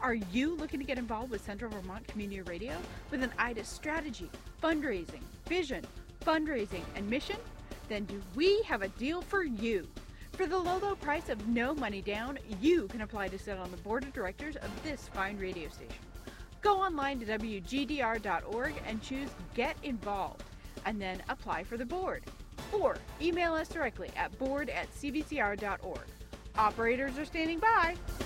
Are you looking to get involved with Central Vermont Community Radio with an eye to strategy, fundraising, vision, fundraising, and mission? Then do we have a deal for you? For the low price of no money down, you can apply to sit on the board of directors of this fine radio station. Go online to WGDR.org and choose Get Involved, and then apply for the board. Or email us directly at board@cbcr.org. Operators are standing by.